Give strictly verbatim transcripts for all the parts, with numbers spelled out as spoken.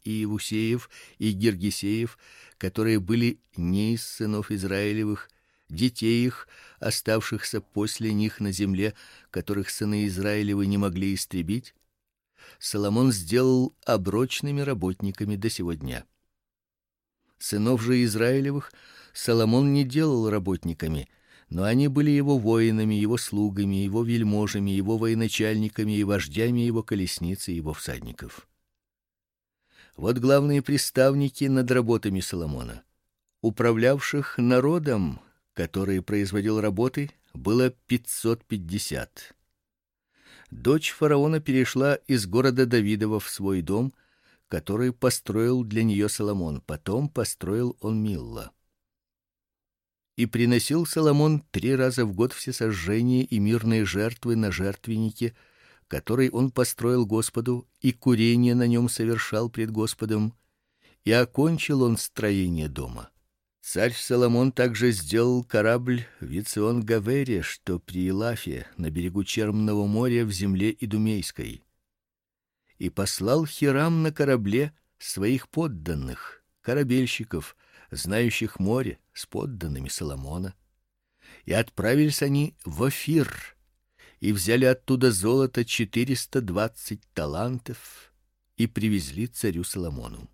и Иевусеев, и Гиргисеев, которые были не из сынов Израилевых, детей их, оставшихся после них на земле, которых сыны Израилевы не могли истребить, Соломон сделал оброчными работниками до сего дня. Сынов же Израилевых Соломон не делал работниками, но они были его воинами, его слугами, его вельможами, его военачальниками и вождями его колесниц и его всадников. Вот главные приставники над работами Соломона. Управлявших народом, который производил работы, было пятьсот пятьдесят. Дочь фараона перешла из города Давидова в свой дом, который построил для нее Соломон. Потом построил он Милла. И приносил Соломон три раза в год всесожжения и мирные жертвы на жертвеннике, который он построил Господу, и курение на нем совершал пред Господом, и окончил он строение дома. Царь Соломон также сделал корабль в Эцион-Гавере, что при Илафе, на берегу Черного моря в земле Идумейской. И послал Хирам на корабле своих подданных, корабельщиков, знающих море, с подданными Соломона. И отправились они в Офир, и взяли оттуда золото четыреста двадцать талантов и привезли царю Соломону.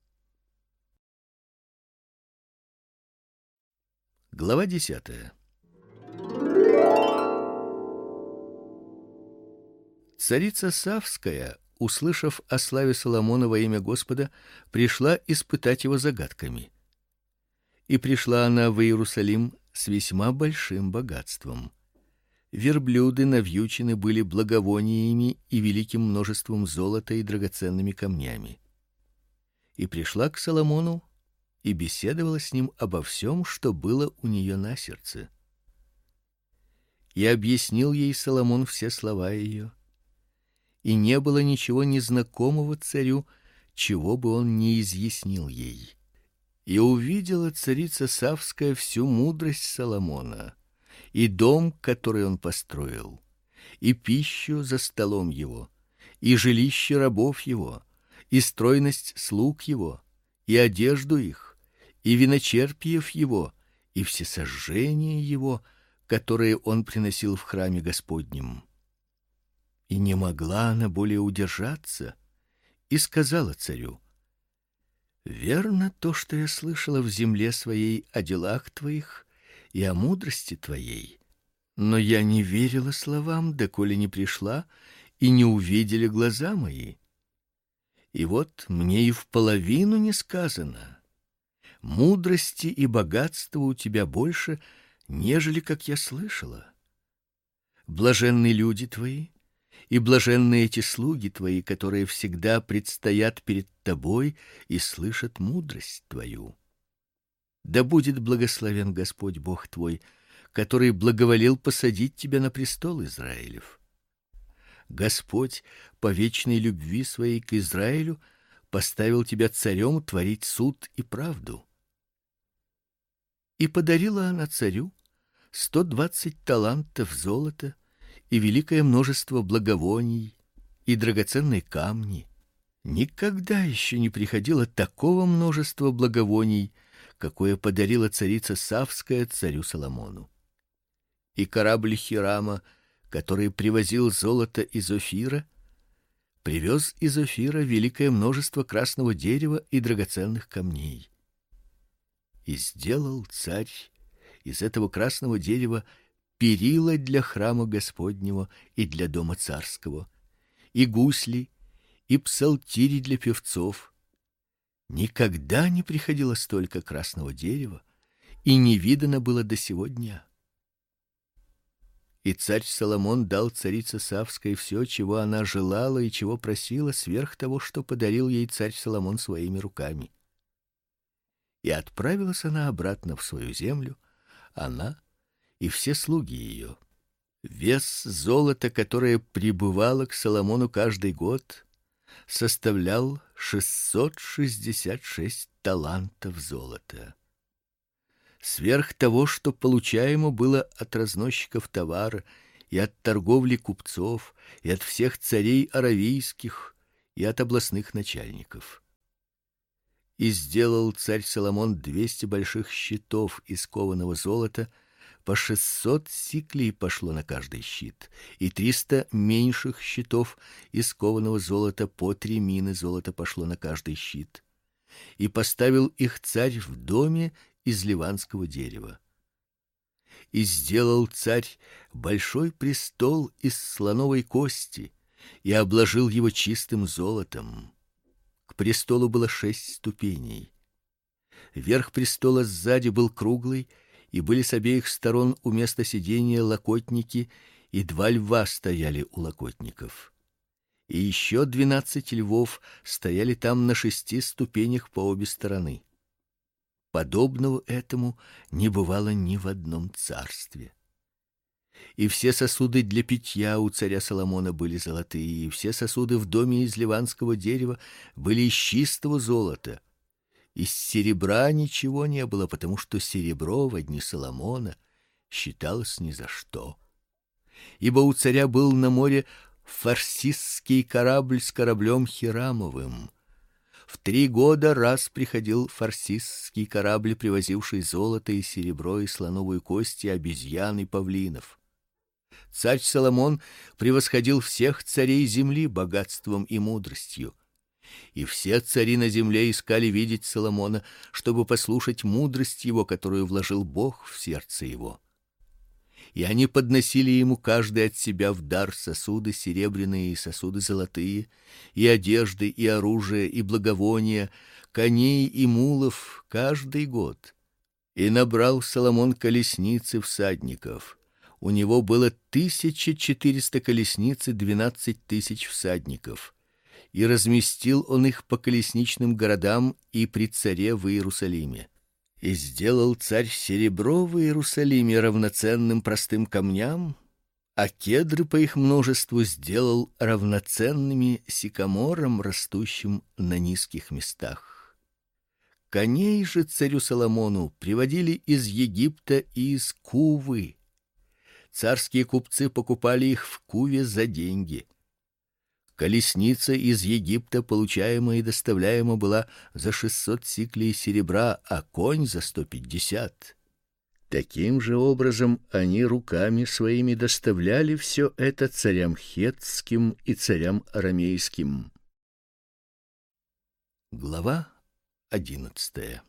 Глава десятая. Царица Савская, услышав о славе Соломона во имя Господа, пришла испытать его загадками. И пришла она в Иерусалим с весьма большим богатством. Верблюды навьючены были благовониями и великим множеством золота и драгоценными камнями. И пришла к Соломону и беседовала с ним обо всем, что было у нее на сердце. И объяснил ей Соломон все слова ее, и не было ничего незнакомого царю, чего бы он не изъяснил ей. И увидела царица Савская всю мудрость Соломона, и дом, который он построил, и пищу за столом его, и жилище рабов его, и стройность слуг его, и одежду их, и виночерпиев его, и всесожжения его, которые он приносил в храме Господнем. И не могла она более удержаться, и сказала царю: верно то, что я слышала в земле своей о делах твоих и о мудрости твоей, но я не верила словам, доколе не пришла и не увидели глаза мои. И вот мне и в половину не сказано. Мудрости и богатства у тебя больше, нежели как я слышала. Блаженны люди твои, и блаженны эти слуги твои, которые всегда предстоят перед тобой и слышат мудрость твою. Да будет благословен Господь Бог твой, который благоволил посадить тебя на престол Израилев. Господь по вечной любви своей к Израилю поставил тебя царем творить суд и правду. И подарила она царю сто двадцать талантов золота и великое множество благовоний и драгоценные камни. Никогда еще не приходило такого множества благовоний, какое подарила царица Савская царю Соломону. И корабль Хирама, который привозил золото из Офира, привез из Офира великое множество красного дерева и драгоценных камней. И сделал царь из этого красного дерева перила для храма Господнего и для дома царского, и гусли, и псалтири для певцов. Никогда не приходило столько красного дерева, и не видано было до сего дня. И царь Соломон дал царице Савской все, чего она желала и чего просила, сверх того, что подарил ей царь Соломон своими руками. И отправилась она обратно в свою землю, она и все слуги ее. Вес золота, которое прибывало к Соломону каждый год, составлял шестьсот шестьдесят шесть талантов золота. Сверх того, что получаемо было от разносчиков товара и от торговли купцов, и от всех царей аравийских, и от областных начальников. И сделал царь Соломон двести больших щитов из кованого золота, по шестьсот сиклей пошло на каждый щит, и триста меньших щитов из кованого золота, по три мины золота пошло на каждый щит. И поставил их царь в доме из ливанского дерева. И сделал царь большой престол из слоновой кости и обложил его чистым золотом. К престолу было шесть ступеней. Верх престола сзади был круглый, и были с обеих сторон у места сидения локотники, и два льва стояли у локотников. И еще двенадцать львов стояли там на шести ступенях по обе стороны. Подобного этому не бывало ни в одном царстве. И все сосуды для питья у царя Соломона были золотые, и все сосуды в доме из ливанского дерева были из чистого золота. Из серебра ничего не было, потому что серебро во дни Соломона считалось ни за что. Ибо у царя был на море фарсисский корабль с кораблем Хирамовым. В три года раз приходил фарсисский корабль, привозивший золото и серебро и слоновую кость и обезьян и павлинов. Царь Соломон превосходил всех царей земли богатством и мудростью. И все цари на земле искали видеть Соломона, чтобы послушать мудрость его, которую вложил Бог в сердце его. И они подносили ему каждый от себя в дар сосуды серебряные и сосуды золотые, и одежды, и оружие, и благовония, коней и мулов каждый год. И набрал Соломон колесниц и всадников. У него было тысяча четыреста колесниц и двенадцать тысяч всадников. И разместил он их по колесничным городам и при царе в Иерусалиме. И сделал царь серебро в Иерусалиме равноценным простым камням, а кедры по их множеству сделал равноценными сикаморам, растущим на низких местах. Коней же царю Соломону приводили из Египта и из Кувы. Царские купцы покупали их в Куве за деньги. Колесница из Египта, получаемая и доставляема, была за шестьсот сиклей серебра, а конь за сто пятьдесят. Таким же образом они руками своими доставляли все это царям хеттским и царям арамейским. Глава одиннадцатая.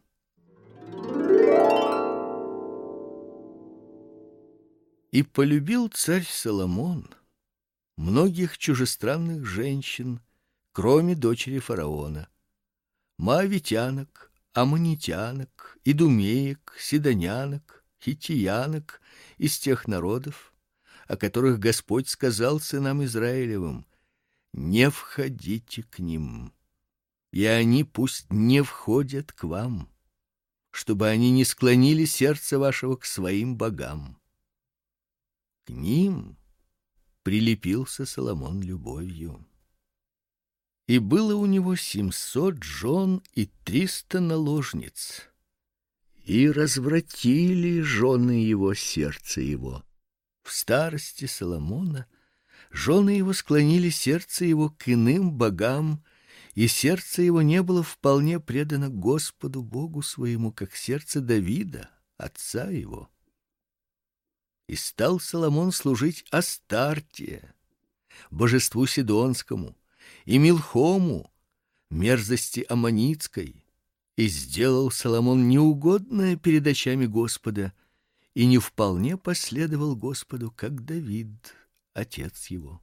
И полюбил царь Соломон многих чужестранных женщин, кроме дочери фараона, моавитянок, аммонитянок, идумеек, сидонянок, хиттиянок из тех народов, о которых Господь сказал сынам Израилевым: не входите к ним, и они пусть не входят к вам, чтобы они не склонили сердце вашего к своим богам. К ним прилепился Соломон любовью. И было у него семьсот жен и триста наложниц, и развратили жены его сердце его. В старости Соломона жены его склонили сердце его к иным богам, и сердце его не было вполне предано Господу Богу своему, как сердце Давида, отца его. И стал Соломон служить Астарте, божеству сидонскому, и Милхому, мерзости аммонитской, и сделал Соломон неугодное перед очами Господа, и не вполне последовал Господу, как Давид, отец его.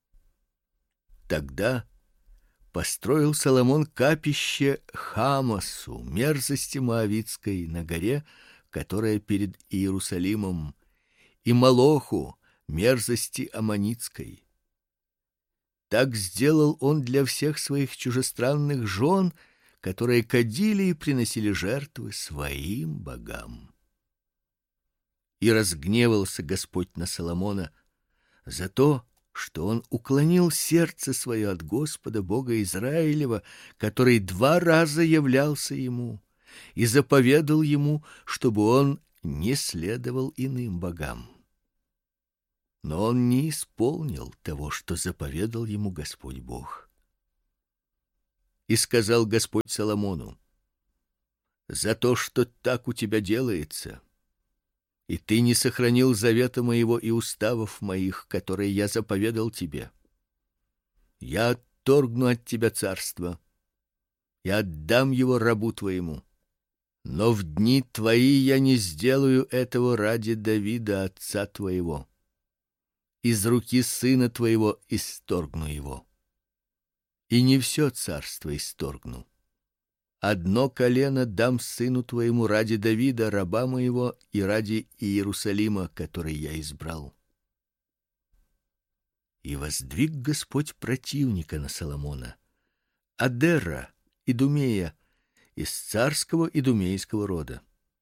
Тогда построил Соломон капище Хамасу, мерзости моавитской, на горе, которая перед Иерусалимом, и Молоху, мерзости аммонитской. Так сделал он для всех своих чужестранных жен, которые кадили и приносили жертвы своим богам. И разгневался Господь на Соломона за то, что он уклонил сердце свое от Господа Бога Израилева, который два раза являлся ему и заповедал ему, чтобы он не следовал иным богам. Но он не исполнил того, что заповедал ему Господь Бог. И сказал Господь Соломону: за то, что так у тебя делается, и ты не сохранил завета моего и уставов моих, которые я заповедал тебе. Я отторгну от тебя царство, я отдам его рабу твоему. Но в дни твои я не сделаю этого ради Давида отца твоего. Из руки сына твоего исторгну его. И не все царство исторгну. Одно колено дам сыну твоему ради Давида раба моего и ради Иерусалима, который я избрал. И воздвиг Господь противника на Соломона, Адера, Идумея, из царского идумейского рода.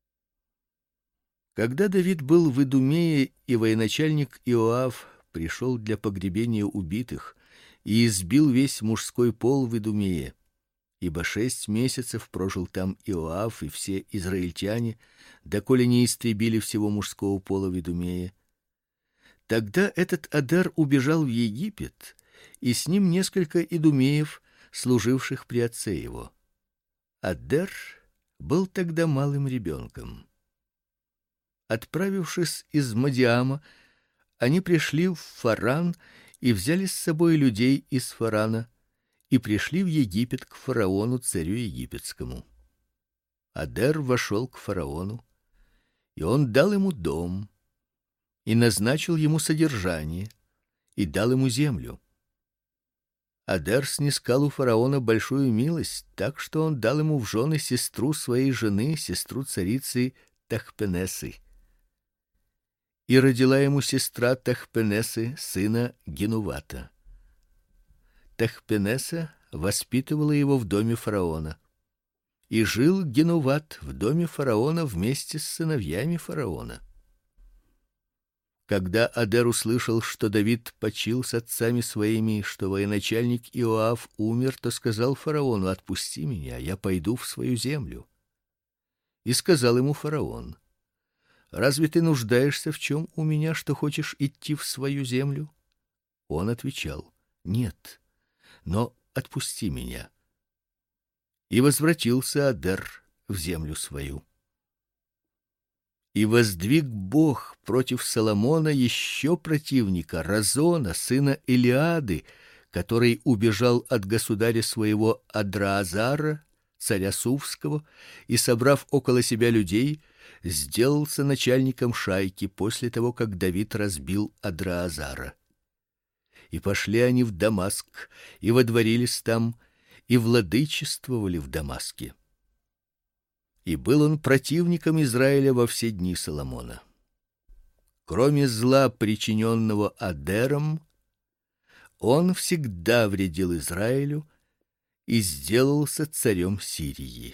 Когда Давид был в Идумее, и военачальник Иоав пришел для погребения убитых и избил весь мужской пол в Идумее, ибо шесть месяцев прожил там Иоав и все израильтяне, доколе не истребили всего мужского пола в Идумее, тогда этот Адер убежал в Египет, и с ним несколько идумеев, служивших при отце его. Адер был тогда малым ребенком. Отправившись из Мадиама, они пришли в Фаран и взяли с собой людей из Фарана и пришли в Египет к фараону, царю египетскому. Адер вошел к фараону, и он дал ему дом и назначил ему содержание и дал ему землю. Адер снискал у фараона большую милость, так что он дал ему в жены сестру своей жены, сестру царицы Тахпенесы. И родила ему сестра Тахпенесы сына Генувата. Тахпенеса воспитывала его в доме фараона. И жил Генуват в доме фараона вместе с сыновьями фараона. Когда Адер услышал, что Давид почил с отцами своими, что военачальник Иоав умер, то сказал фараону: «Отпусти меня, я пойду в свою землю». И сказал ему фараон: «Разве ты нуждаешься в чем у меня, что хочешь идти в свою землю?» Он отвечал: «Нет, но отпусти меня». И возвратился Адер в землю свою. И воздвиг Бог против Соломона еще противника, Разона, сына Илиады, который убежал от государя своего Адраазара, царя Сувского, и, собрав около себя людей, сделался начальником шайки после того, как Давид разбил Адраазара. И пошли они в Дамаск, и водворились там, и владычествовали в Дамаске. И был он противником Израиля во все дни Соломона. Кроме зла, причиненного Адером, он всегда вредил Израилю и сделался царем Сирии.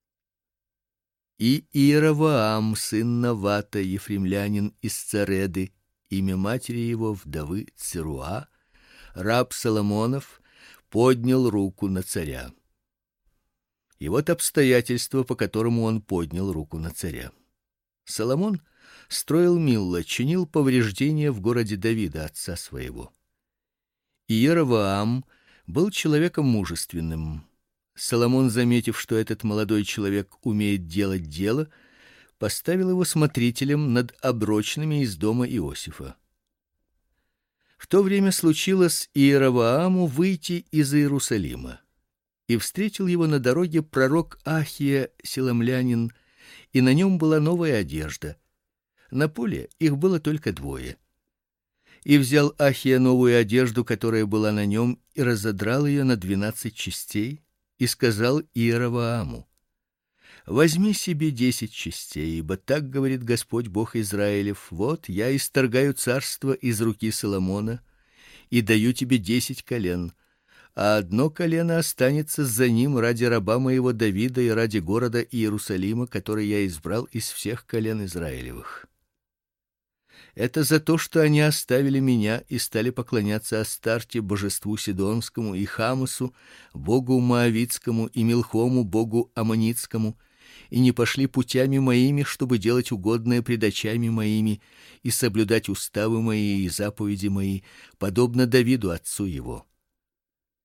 И Иеровоам, сын Навата, ефремлянин из Цареды, имя матери его вдовы Церуа, раб Соломонов, поднял руку на царя. И вот обстоятельства, по которому он поднял руку на царя. Соломон строил Милло, чинил повреждения в городе Давида, отца своего. Иеровоам был человеком мужественным. Соломон, заметив, что этот молодой человек умеет делать дело, поставил его смотрителем над оброчными из дома Иосифа. В то время случилось Иеровоаму выйти из Иерусалима. И встретил его на дороге пророк Ахия силомлянин, и на нем была новая одежда. На поле их было только двое. И взял Ахия новую одежду, которая была на нем, и разодрал ее на двенадцать частей, и сказал Иеровоаму: «Возьми себе десять частей, ибо так говорит Господь Бог Израилев: вот я исторгаю царство из руки Соломона и даю тебе десять колен, а одно колено останется за ним ради раба моего Давида и ради города Иерусалима, который я избрал из всех колен Израилевых. Это за то, что они оставили меня и стали поклоняться Астарте, божеству Сидонскому, и Хамосу, богу Моавитскому, и Милхому, богу Аммонитскому, и не пошли путями моими, чтобы делать угодное пред очами моими и соблюдать уставы мои и заповеди мои, подобно Давиду отцу его.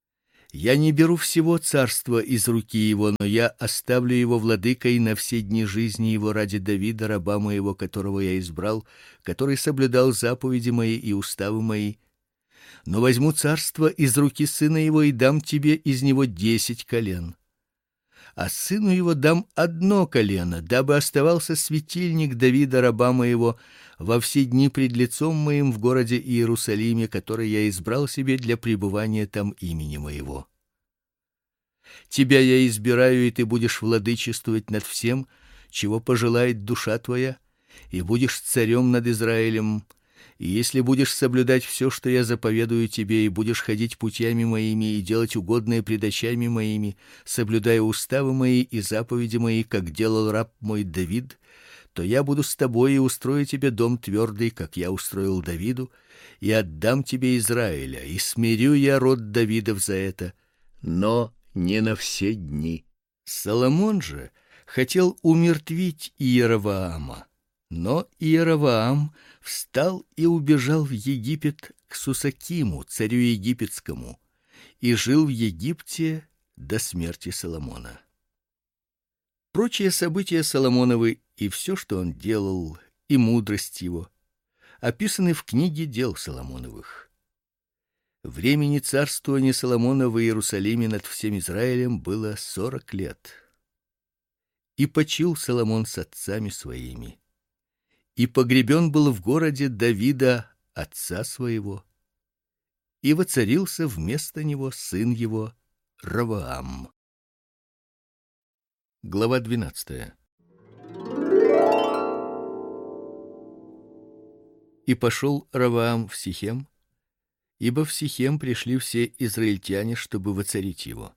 Я не беру всего царства из руки его, но я оставлю его владыкой на все дни жизни его ради Давида, раба моего, которого я избрал, который соблюдал заповеди мои и уставы мои. Но возьму царство из руки сына его и дам тебе из него десять колен. А сыну его дам одно колено, дабы оставался светильник Давида, раба моего, во все дни пред лицом моим в городе Иерусалиме, который я избрал себе для пребывания там имени моего. Тебя я избираю, и ты будешь владычествовать над всем, чего пожелает душа твоя, и будешь царем над Израилем. И если будешь соблюдать все, что я заповедую тебе, и будешь ходить путями моими и делать угодное пред очами моими, соблюдая уставы мои и заповеди мои, как делал раб мой Давид, то я буду с тобой и устрою тебе дом твердый, как я устроил Давиду, и отдам тебе Израиля, и смирю я род Давидов за это, но не на все дни. Соломон же хотел умертвить Иеровоама, но Иеровоам встал и убежал в Египет к Сусакиму, царю египетскому, и жил в Египте до смерти Соломона. Прочие события Соломоновы и все, что он делал, и мудрость его, описаны в книге дел Соломоновых. Времени царствования Соломона в Иерусалиме над всем Израилем было сорок лет. И почил Соломон с отцами своими, и погребен был в городе Давида, отца своего, и воцарился вместо него сын его Ровоам. Глава двенадцатая. И пошел Ровоам в Сихем, ибо в Сихем пришли все израильтяне, чтобы воцарить его.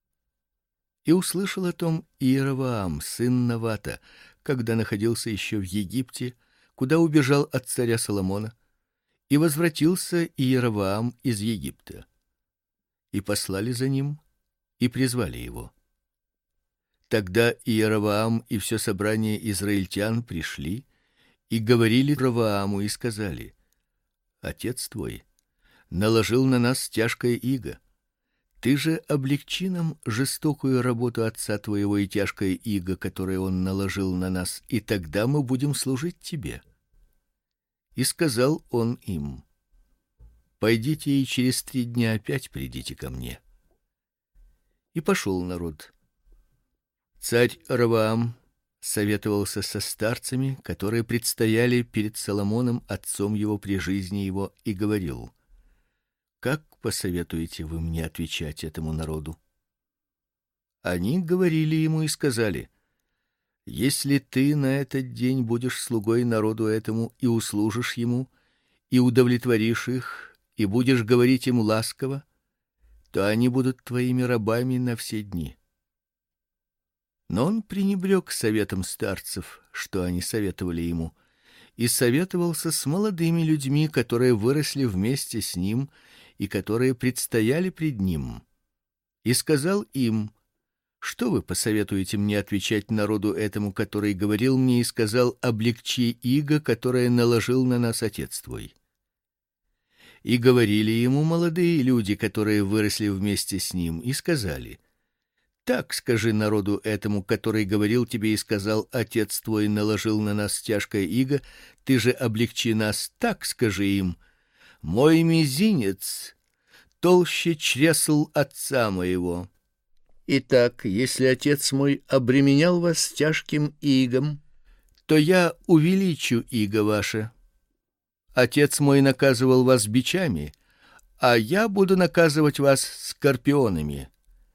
И услышал о том Иеровоам, сын Навата, когда находился еще в Египте, куда убежал от царя Соломона, и возвратился Иеровоам из Египта. И послали за ним, и призвали его. Тогда Иеровоам и все собрание израильтян пришли и говорили Ровоаму и сказали: Отец твой наложил на нас тяжкое иго. Ты же облегчи нам жестокую работу отца твоего и тяжкое иго, которое он наложил на нас, и тогда мы будем служить тебе. И сказал он им: Пойдите и через три дня опять придите ко мне. И пошел народ. Царь Ровоам советовался со старцами, которые предстояли перед Соломоном, отцом его при жизни его, и говорил: Как посоветуете вы мне отвечать этому народу? Они говорили ему и сказали: Если ты на этот день будешь слугой народу этому и услужишь ему, и удовлетворишь их, и будешь говорить им ласково, то они будут твоими рабами на все дни. Но он пренебрег советом старцев, что они советовали ему, и советовался с молодыми людьми, которые выросли вместе с ним и которые предстояли пред ним. И сказал им: Что вы посоветуете мне отвечать народу этому, который говорил мне и сказал: облегчи иго, которое наложил на нас отец твой? И говорили ему молодые люди, которые выросли вместе с ним, и сказали: Так скажи народу этому, который говорил тебе и сказал: отец твой наложил на нас тяжкое иго, ты же облегчи нас. Так скажи им: мой мизинец толще чресл отца моего. Итак, если отец мой обременял вас тяжким игом, то я увеличу иго ваше. Отец мой наказывал вас бичами, а я буду наказывать вас скорпионами.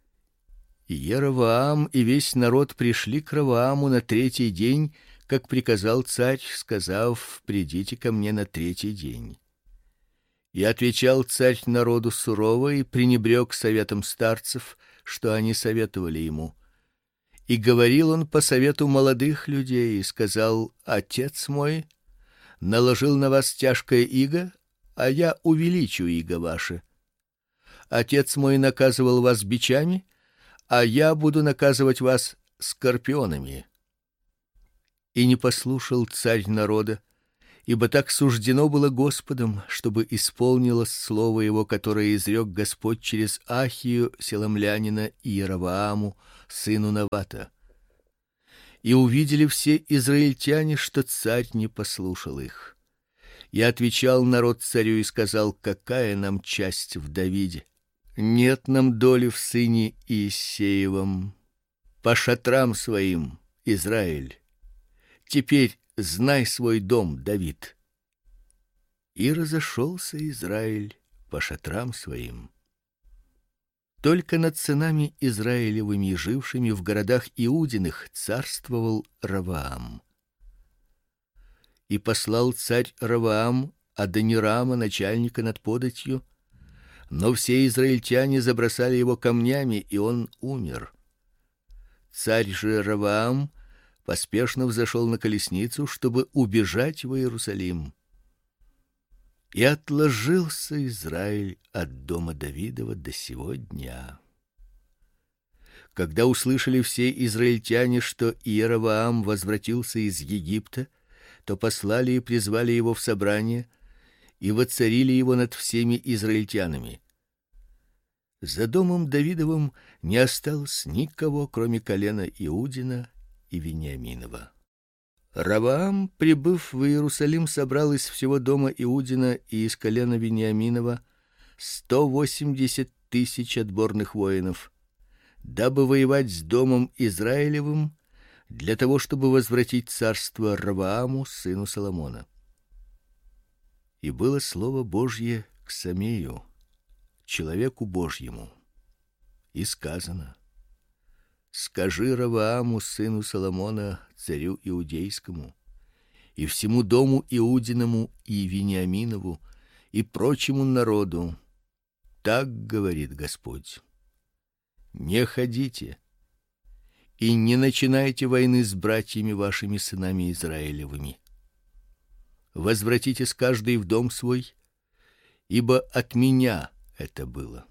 И Иеровоам и весь народ пришли к Ровоаму на третий день, как приказал царь, сказав: придите ко мне на третий день. И отвечал царь народу сурово и пренебрег советом старцев, что они советовали ему. И говорил он по совету молодых людей и сказал: Отец мой наложил на вас тяжкое иго, а я увеличу иго ваше. Отец мой наказывал вас бичами, а я буду наказывать вас скорпионами. И не послушал царь народа, Ибо так суждено было Господом, чтобы исполнилось слово его, которое изрек Господь через Ахию селомлянина и Иеровоаму, сыну Навата. И увидели все израильтяне, что царь не послушал их. И отвечал народ царю и сказал: какая нам часть в Давиде? Нет нам доли в сыне Иессеевом. По шатрам своим, Израиль. Теперь знай свой дом, Давид. И разошелся Израиль по шатрам своим. Только над сынами Израилевыми, жившими в городах Иудиных, царствовал Ровоам. И послал царь Ровоам Адонирама, начальника над податью, но все израильтяне забросали его камнями, и он умер. Царь же Ровоам поспешно взошел на колесницу, чтобы убежать в Иерусалим. И отложился Израиль от дома Давидова до сего дня. Когда услышали все израильтяне, что Иеровоам возвратился из Египта, то послали и призвали его в собрание и воцарили его над всеми израильтянами. За домом Давидовым не осталось никого, кроме колена Иудина и Вениаминова. Ровоам, прибыв в Иерусалим, собрал из всего дома Иудина и из колена Вениаминова сто восемьдесят тысяч отборных воинов, дабы воевать с домом Израилевым, для того, чтобы возвратить царство Ровоаму, сыну Соломона. И было слово Божье к Самею, человеку Божьему, и сказано: скажи Ровоаму, сыну Соломона, царю иудейскому, и всему дому Иудиному и Вениаминову и прочему народу: так говорит Господь: не ходите и не начинайте войны с братьями вашими, сынами Израилевыми. Возвратитесь каждый в дом свой, ибо от меня это было.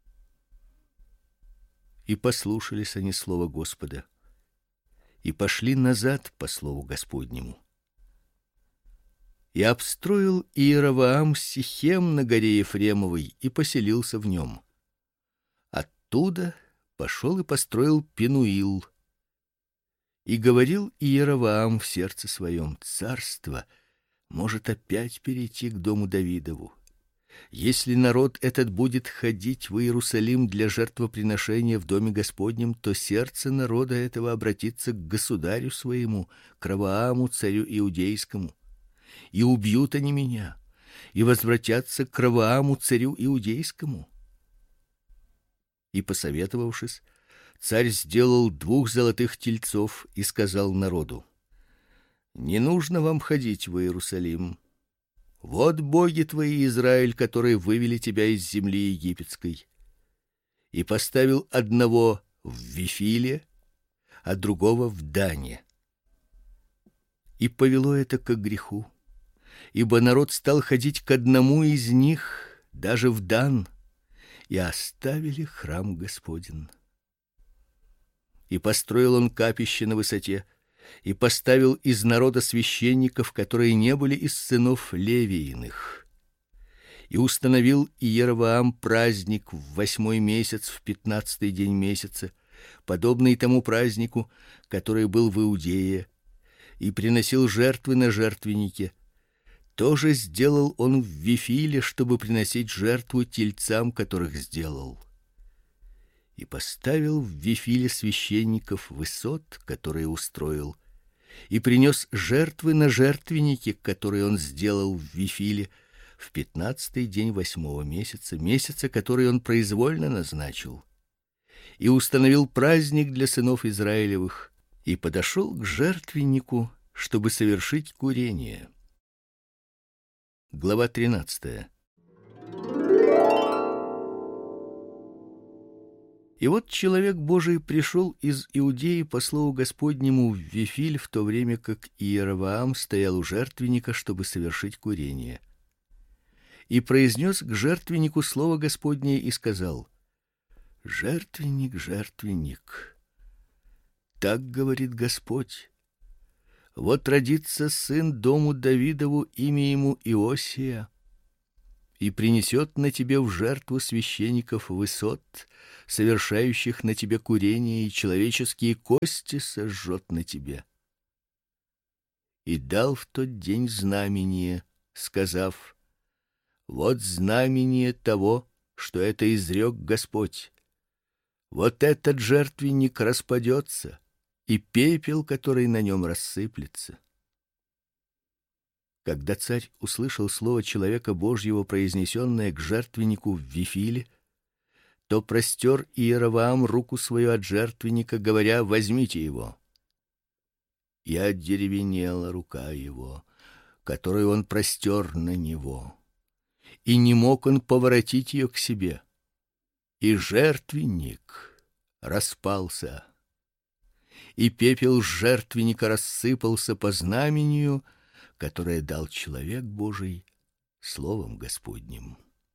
И послушались они слова Господа, и пошли назад по слову Господнему. И обстроил Иеровоам Сихем на горе Ефремовой и поселился в нем. Оттуда пошел и построил Пенуил. И говорил Иеровоам в сердце своем: царство может опять перейти к дому Давидову. Если народ этот будет ходить в Иерусалим для жертвоприношения в доме Господнем, то сердце народа этого обратится к государю своему, к Ровоаму, царю иудейскому, и убьют они меня, и возвратятся к Ровоаму, царю иудейскому. И, посоветовавшись, царь сделал двух золотых тельцов и сказал народу: не нужно вам ходить в Иерусалим. Вот боги твои, Израиль, которые вывели тебя из земли египетской. И поставил одного в Вифиле, а другого в Дане. И повело это к греху, ибо народ стал ходить к одному из них, даже в Дан, и оставили храм Господень. И построил он капище на высоте, и поставил из народа священников, которые не были из сынов Левииных. И установил Иеровоам праздник в восьмой месяц, в пятнадцатый день месяца, подобный тому празднику, который был в Иудее, и приносил жертвы на жертвеннике. Тоже сделал он в Вифиле, чтобы приносить жертву тельцам, которых сделал. И поставил в Вифиле священников высот, которые устроил, и принес жертвы на жертвеннике, которые он сделал в Вифиле, в пятнадцатый день восьмого месяца, месяца, который он произвольно назначил. И установил праздник для сынов Израилевых, и подошел к жертвеннику, чтобы совершить курение. Глава тринадцатая. И вот человек Божий пришел из Иудеи по слову Господнему в Вифиль, в то время как Иеровоам стоял у жертвенника, чтобы совершить курение. И произнес к жертвеннику слово Господне и сказал: жертвенник, жертвенник, так говорит Господь: Вот родится сын дому Давидову, имя ему Иосия, и принесет на тебе в жертву священников высот, совершающих на тебе курение, и человеческие кости сожжет на тебе. И дал в тот день знамение, сказав: вот знамение того, что это изрек Господь. Вот этот жертвенник распадется, и пепел, который на нем рассыплется. Когда царь услышал слово человека Божьего, произнесенное к жертвеннику в Вифиле, то простер Иеровоам руку свою от жертвенника, говоря: возьмите его. И одеревенела рука его, которую он простер на него, и не мог он поворотить ее к себе. И жертвенник распался, и пепел жертвенника рассыпался по знамению, которое дал человек Божий словом Господним.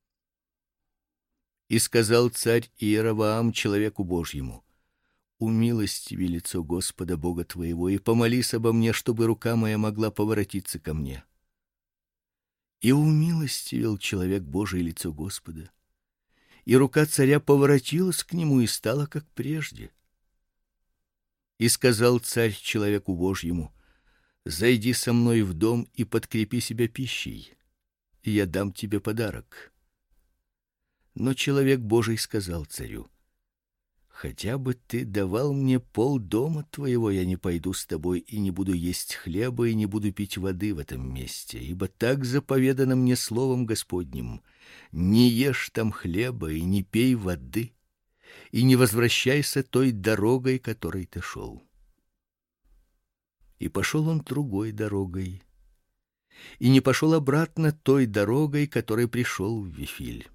И сказал царь Иеровоам человеку Божьему: умилостиви лицо Господа Бога твоего и помолись обо мне, чтобы рука моя могла поворотиться ко мне. И умилостивил человек Божий лицо Господа, и рука царя поворотилась к нему и стала как прежде. И сказал царь человеку Божьему: зайди со мной в дом и подкрепи себя пищей, и я дам тебе подарок. Но человек Божий сказал царю: хотя бы ты давал мне пол дома твоего, я не пойду с тобой и не буду есть хлеба и не буду пить воды в этом месте, ибо так заповедано мне словом Господним: не ешь там хлеба и не пей воды, и не возвращайся той дорогой, которой ты шел. И пошел он другой дорогой, и не пошел обратно той дорогой, которой пришел в Вифиль.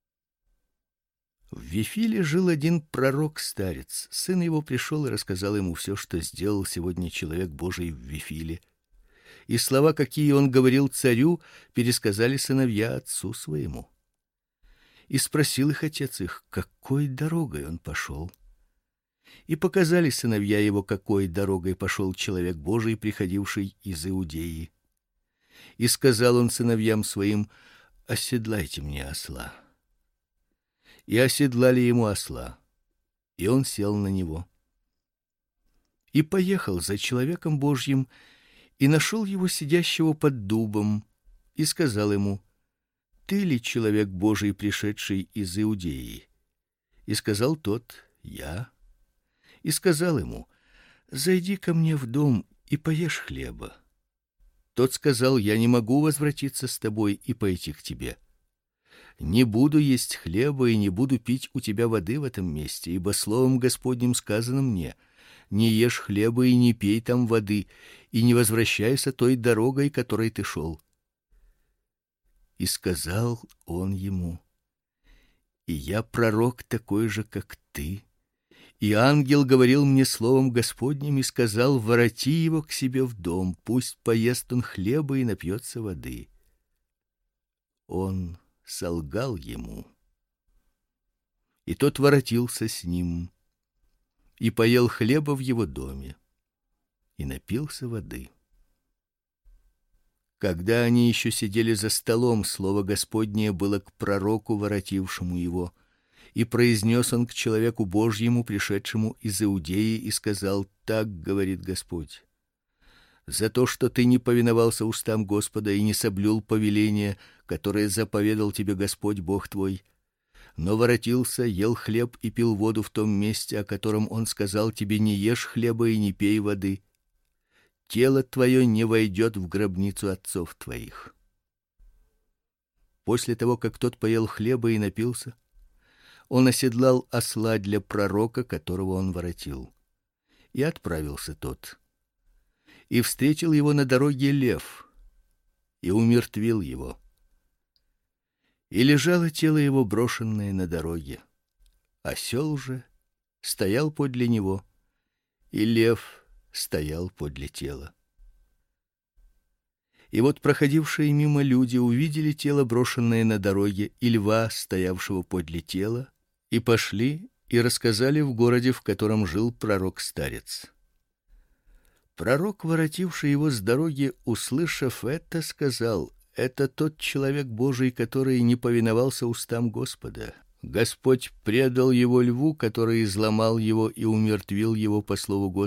В Вифиле жил один пророк-старец. Сын его пришел и рассказал ему все, что сделал сегодня человек Божий в Вифиле. И слова, какие он говорил царю, пересказали сыновья отцу своему. И спросил их отец их, какой дорогой он пошел. И показали сыновья его, какой дорогой пошел человек Божий, приходивший из Иудеи. И сказал он сыновьям своим: оседлайте мне осла. И оседлали ему осла, и он сел на него. И поехал за человеком Божьим, и нашел его сидящего под дубом, и сказал ему: ты ли человек Божий, пришедший из Иудеи? И сказал тот: я. И сказал ему: зайди ко мне в дом и поешь хлеба. Тот сказал: я не могу возвратиться с тобой и пойти к тебе. Не буду есть хлеба и не буду пить у тебя воды в этом месте, ибо словом Господним сказано мне: не ешь хлеба и не пей там воды, и не возвращайся той дорогой, которой ты шел. И сказал он ему: и я пророк такой же, как ты, и ангел говорил мне словом Господним и сказал: вороти его к себе в дом, пусть поест он хлеба и напьется воды. Он солгал ему. И тот воротился с ним и поел хлеба в его доме и напился воды. Когда они еще сидели за столом, слово Господнее было к пророку, воротившему его, и произнес он к человеку Божьему, пришедшему из Иудеи, и сказал: так говорит Господь: за то, что ты не повиновался устам Господа и не соблюл повеления, которое заповедал тебе Господь Бог твой, но воротился, ел хлеб и пил воду в том месте, о котором он сказал тебе: не ешь хлеба и не пей воды, тело твое не войдет в гробницу отцов твоих. После того, как тот поел хлеба и напился, он оседлал осла для пророка, которого он воротил, и отправился тот. И встретил его на дороге лев, и умертвил его. И лежало тело его брошенное на дороге. Осел же стоял подле него, и лев стоял подле тела. И вот проходившие мимо люди увидели тело, брошенное на дороге, и льва, стоявшего подле тела, и пошли и рассказали в городе, в котором жил пророк-старец. Пророк, воротивший его с дороги, услышав это, сказал: это тот человек Божий, который не повиновался устам Господа. Господь предал его льву, который изломал его и умертвил его по слову Господа.